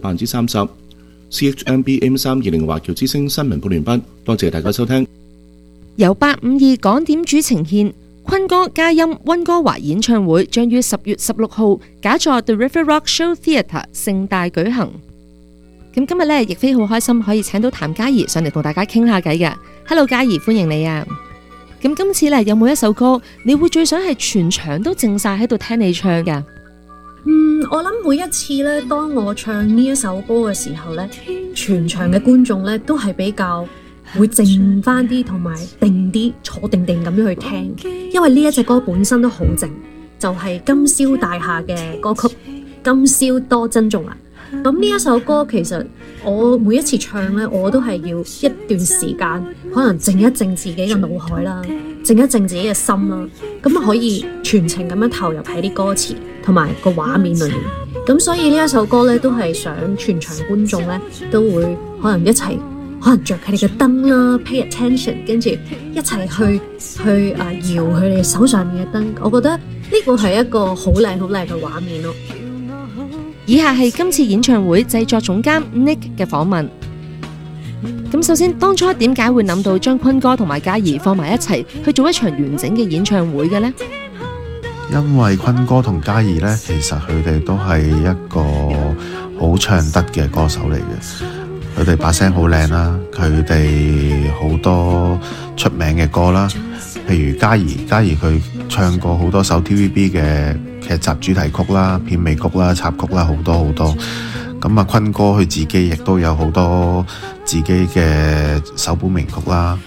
30%。CHMB AM320 華僑之聲新聞報完畢，多謝大家收聽。 由852港點主呈獻坤哥嘉音溫哥華演唱會，將於10月16號假座 The River Rock Show Theatre 盛大舉行。咁今日呢，亦非好開心可以請到譚嘉儀上嚟同大家傾下偈嘅。Hello， 嘉儀，歡迎你啊！咁今次咧有冇一首歌你會最想係全場都靜晒喺度聽你唱㗎？ 我諗每一次咧，當我唱呢一首歌嘅時候咧，全場嘅觀眾咧都係比較會靜翻啲，同埋定啲，坐定定咁樣去聽，因為呢一隻歌本身都好靜，就係金宵大廈嘅歌曲《今宵多珍重》啦。咁呢一首歌其實我每一次唱咧，我都係要一段時間，可能靜一靜自己嘅腦海啦，靜一靜自己嘅心啦，咁可以全程咁樣投入喺啲歌詞同埋個畫面裏面。咁所以呢一首歌咧，都係想全場觀眾咧都會可能一齊，可能着佢哋嘅燈啦 ，pay attention， 跟住一齊去搖佢哋手上面嘅燈。我覺得呢個係一個好靚好靚嘅畫面咯。 以下係今次演唱會製作總監 Nick 嘅訪問。咁首先，當初點解會諗到將坤哥同埋嘉儀放埋一齊去做一場完整嘅演唱會嘅呢？ 因為坤哥同嘉儀呢，其實佢哋都係一個好唱得嘅歌手嚟嘅。佢哋把聲好靚啦，佢哋好多出名嘅歌啦，譬如嘉儀佢唱過好多首 TVB 嘅劇集主題曲啦、片尾曲啦、插曲啦，好多好多。咁啊，坤哥佢自己亦都有好多自己嘅首本名曲啦。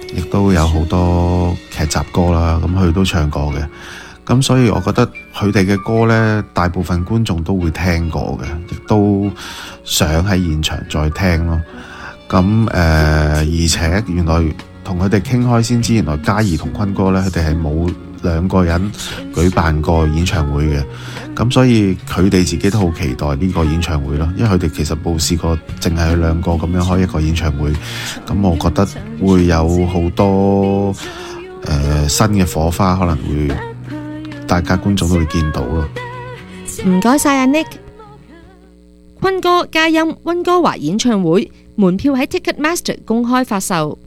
亦都有好多劇集歌啦，咁佢都唱過嘅。咁所以我覺得佢哋嘅歌呢，大部分觀眾都會聽過嘅，亦都想喺現場再聽咯。咁而且原來同佢哋傾開先知，原來嘉儀同坤哥呢，佢哋係冇兩個人舉辦過演唱會嘅。咁所以佢哋自己都好期待呢個演唱會咯，因為佢哋其實冇試過淨係佢兩個咁樣開一個演唱會。咁我覺得會有好多新嘅火花，可能會大家觀眾都會見到咯。 唔該晒阿 Nick。坤哥嘉音溫哥華演唱會門票喺 Ticketmaster 公開發售。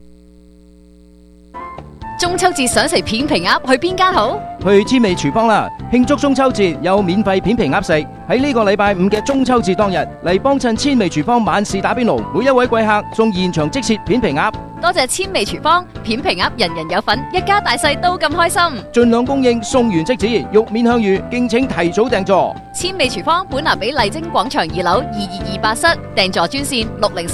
中秋節想食片皮鴨，去邊間好？ 去千味廚房啦！慶祝中秋節有免費片皮鴨食。喺呢個禮拜5嘅中秋節當日嚟幫襯千味廚房晚市打邊爐，每一位貴客送現場即切片皮鴨。 多謝千味廚房，片皮鴨人人有份，一家大細都咁開心。 盡量供應，送完即止，肉面香芋，敬請提早訂座。 千味廚房本南比麗晶廣場2樓222室，訂座專線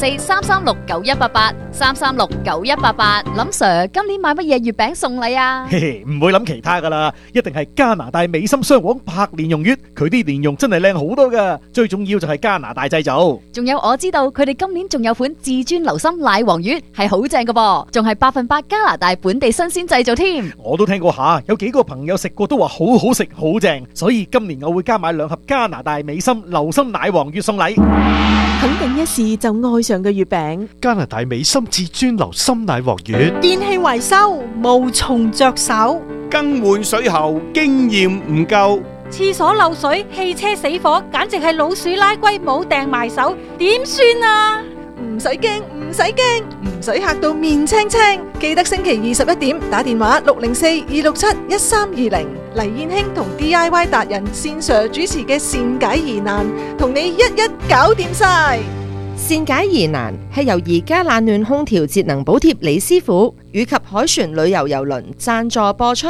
604-336-9188，336-9188。林 Sir， 今年買乜嘢月餅送禮啊？ 嘿嘿，唔會諗其他噶啦，一定係加拿大美心雙黃柏蓮蓉月，佢啲蓮蓉真係靚好多噶，最重要就係加拿大製造。 仲有我知道佢哋今年仲有款至尊流心奶黃月，係好正噶噃，仲係100%加拿大本地新鮮製造添。 我都聽過下，有幾個朋友食過都話好好食好正，所以今年我會加買2盒加拿大美心流心奶黃月送禮。 肯定一試就愛上嘅月餅， 加拿大美心至尊流心奶黃月。 電器維修無從着手， 更換水喉經驗唔夠， 廁所漏水、汽車死火，簡直係老鼠拉龜冇掟埋手，點算啊？ 唔使驚，唔使驚，唔使嚇到面青青。記得星期21點打電話604-267-1320，黎燕卿同 DIY 達人線上主持嘅善解疑難，同你一一搞掂晒。 善解疑難係由而家冷暖空調節能補貼李師傅以及海船旅遊郵輪贊助播出。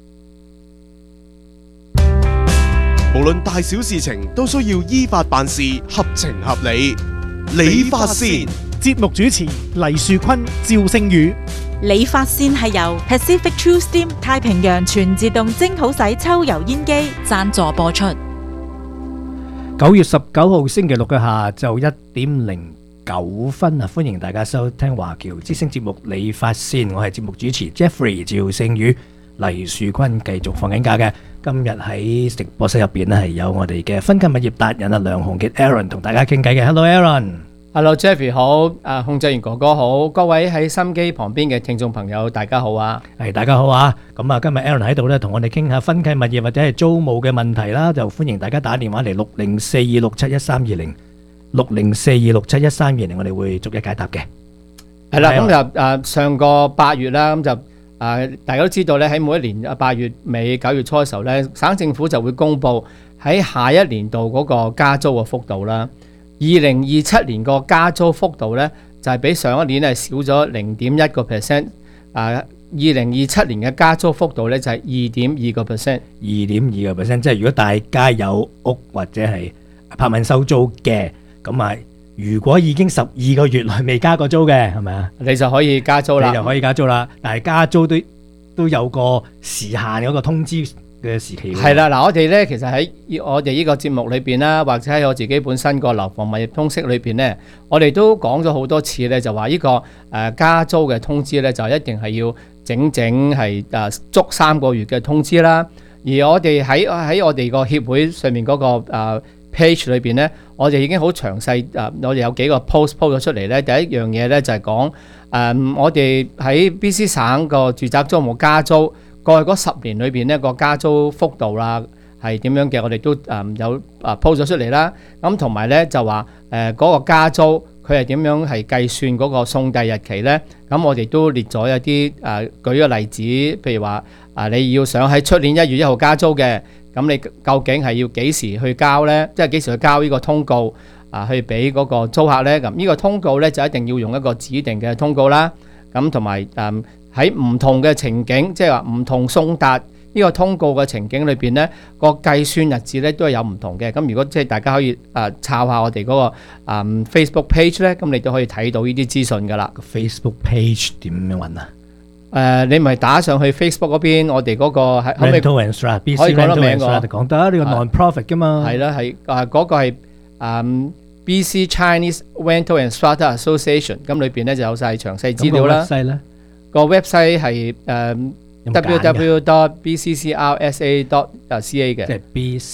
無論大小事情都需要依法辦事，合情合理。理髮線節目主持黎樹坤、趙勝宇。 理髮線係由 Pacific True Steam 太平洋全自動蒸好洗抽油煙機贊助播出。 9月19號星期六嘅下晝1點09分啊！歡迎大家收聽華僑之聲節目理髮線，我係節目主持 Jeffrey 趙勝宇。黎樹坤繼續放緊假嘅，今日喺直播室入邊咧係有我哋嘅婚慶物業達人啊梁鴻傑 Aaron 同大家傾偈嘅。Hello Aaron。Hello Jeffrey 好，控制員哥哥好，各位喺心機旁邊嘅聽眾朋友大家好啊。 係大家好啊，咁啊今日 Aaron 喺度咧同我哋傾下婚慶物業或者係租務嘅問題啦，就歡迎大家打電話嚟604-267-1320 604-267-1320，我哋會逐一解答嘅。 係啦，咁就上個8月啦，咁就大家都知道咧，喺每一年8月尾9月初嘅時候咧，省政府就會公布喺下一年度嗰個加租嘅幅度啦。2027年個加租幅度咧就係比上一年係少咗0.1%。2027年嘅加租幅度咧就係2.2%。 2.2%，即係如果大家有屋或者係拍賣收租嘅，咁啊，如果已經12個月內未加過租嘅，係咪啊？ 你就可以加租啦。 你就可以加租啦，但係加租都有個時限，有個通知嘅時期。 係啦，嗱，我哋咧其實喺我哋呢個節目裏邊啦，或者喺我自己本身個樓房物業通識裏邊咧，我哋都講咗好多次咧，就話呢個加租嘅通知咧，就一定係要整係足3個月嘅通知啦。而我哋喺我哋個協會上面嗰個page 裏邊咧，我哋已經好詳細我哋有幾個 post 咗出嚟咧。第一樣嘢咧就係講我哋喺 BC 省個住宅租務加租過去嗰10年裏邊呢個加租幅度啦係點樣嘅，我哋都有post 咗出嚟啦。咁同埋咧就話嗰個加租佢係點樣係計算嗰個送遞日期咧？咁我哋都列咗一啲舉個例子，譬如話你要想喺出年1月1號加租嘅，咁你究竟係要幾時去交咧？即係幾時去交呢個通告去俾嗰個租客咧？咁呢個通告咧就一定要用一個指定嘅通告啦。咁同埋喺唔同嘅情景，即係話唔同送達呢個通告嘅情景裏邊咧，個計算日子咧都係有唔同嘅。咁如果即係大家可以抄下我哋嗰個Facebook page 咧，咁你都可以睇到呢啲資訊噶啦。 Facebook page 點樣揾啊？ 你咪打上去 Facebook 嗰邊，我哋嗰個係可唔可以 Rental and Strata，BC 可以講得 Rental 名 and 㗎 Strata 講得呢個 non-profit 噶嘛？ 係啦，係嗰個係BC Chinese Rental and Strata Association， 咁裏邊咧就有晒詳細資料啦。個 website 係www.bccrsa.ca 嘅， 即係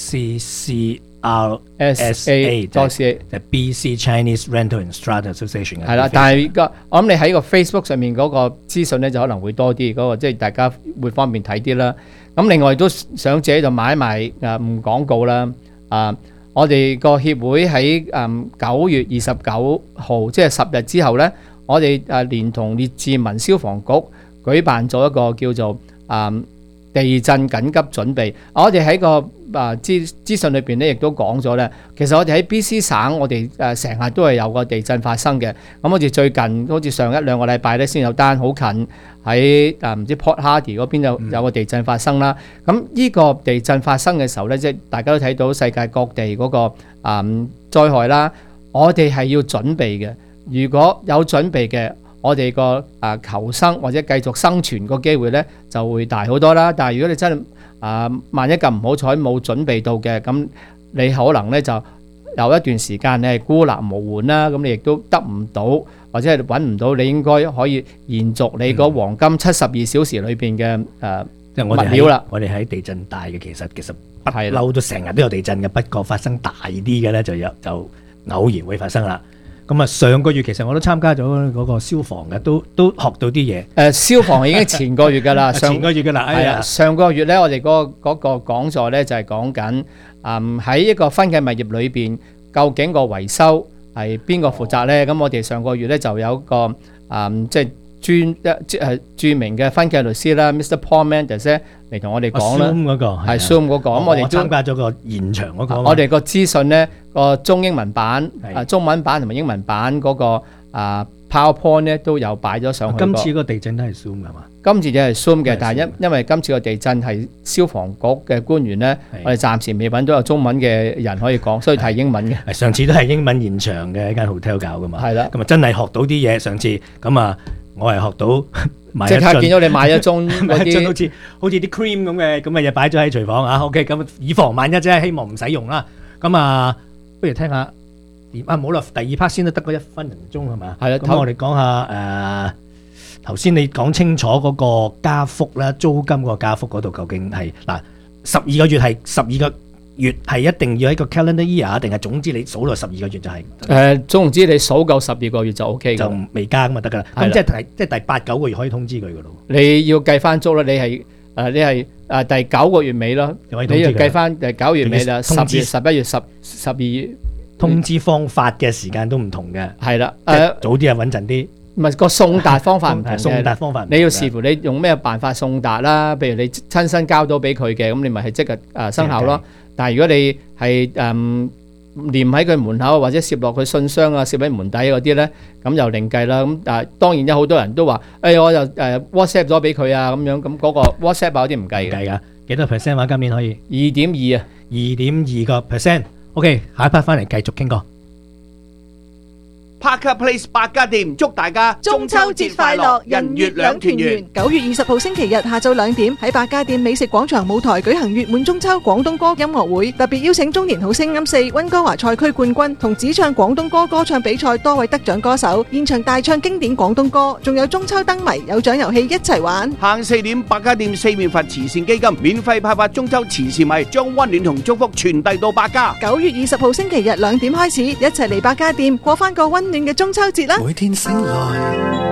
BCCRSA.ca， 就 BC Chinese Rental and Strata Association 嘅。 係啦，但係我諗你喺個 Facebook 上面嗰個資訊咧就可能會多啲，嗰個即係大家會方便睇啲啦。咁另外都想自己就買埋唔廣告啦。我哋個協會喺9月29號，即係10日之後咧，我哋連同列治文消防局舉辦咗一個叫做地震緊急準備。我哋喺個資訊裏邊咧，亦都講咗咧，其實我哋喺 BC 省，我哋成日都係有個地震發生嘅。咁好似最近，好似上1-2個禮拜咧，先有單好近喺唔知 Port Hardy 嗰邊有個地震發生啦。咁呢個地震發生嘅時候咧，即係大家都睇到世界各地嗰個災害啦，我哋係要準備嘅。如果有準備嘅，我哋個求生或者繼續生存個機會咧就會大好多啦。但係如果你真係萬一咁唔好彩冇準備到嘅，咁你可能咧就有一段時間你係孤立無援啦，咁你亦都得唔到或者係揾唔到你應該可以延續你嗰黃金72小時裏邊嘅物料啦。 我哋喺地震帶嘅，其實不嬲都成日都有地震嘅，不過發生大啲嘅咧就偶然會發生啦。咁啊，上個月其實我都參加咗嗰個消防嘅，都學到啲嘢。 消防已經前個月㗎啦， 前個月㗎啦， 係啊，上個月咧，我哋嗰個講座咧就係講緊喺一個分契物業裏邊，究竟個維修係邊個負責咧？咁我哋上個月咧就有個即係著名嘅分契律師啦 ，Mr. Paul Mendes 咧嚟同我哋講啦。 Zoom 嗰個係 Zoom 嗰個，咁我哋參加咗個現場嗰個。 我哋個資訊咧個中英文版、中文版同埋英文版嗰個PowerPoint 咧都有擺咗上去。 今次個地震都係 Zoom 㗎嘛？ 今次就係 Zoom 嘅，但係因為今次個地震係消防局嘅官員咧，我哋暫時未揾到有中文嘅人可以講，所以睇英文嘅。 上次都係英文現場嘅一間 hotel 搞㗎嘛。 係啦， 咁啊真係學到啲嘢。上次咁啊，我係學到即刻見到你買咗樽嗰啲， 好似啲 cream 咁嘅嘢擺咗喺廚房啊。OK， 咁以防萬一啫，希望唔使用啦。咁啊，不如聽下冇啦，第二 part 先都得嗰1分鐘係嘛？係啦，咁我哋講下頭先你講清楚嗰個加幅啦，租金嗰個加幅嗰度究竟係嗱12個月係12個月係一定要喺個 calendar year 定係總之你數落12個月就係？ 總之你數夠12個月就 OK 嘅， 就未加咁就得㗎啦。咁即係第8、9個月可以通知佢㗎咯。 你要計翻租啦，你係第9個月尾咯，你要計翻第9月尾啦，10月、11月、12月通知方法嘅時間都唔同嘅。 係啦， 早啲係穩陣啲。 唔係個送達方法唔同嘅， 送達方法你要視乎你用咩辦法送達啦。譬如你親身交到俾佢嘅，咁你咪係即日生效咯。但係如果你係黏喺佢門口或者攝落佢信箱啊，攝喺門底嗰啲咧，咁又另計啦。咁當然有好多人都話，我就WhatsApp 咗俾佢啊，咁樣咁嗰個 WhatsApp 有啲唔計㗎。幾多 percent 話今年可以 ？2.2啊 ，2.2個 percent。OK， 下一 part 翻嚟繼續傾過。 Parker Place 百家店祝大家中秋節快樂，人月兩團圓。9月20號星期日下晝2點喺百家店美食廣場舞台舉行月滿中秋廣東歌音樂會，特別邀請中年好聲音4溫哥華賽區冠軍同只唱廣東歌歌唱比賽多位得獎歌手現場大唱經典廣東歌，仲有中秋燈謎有獎遊戲一齊玩。 下午4點百家店四面佛慈善基金免費派發中秋慈善米，將溫暖同祝福傳遞到百家。 9月20號星期日2點開始，一齊嚟百家店過翻個溫暖嘅中秋節啦！ 每天醒來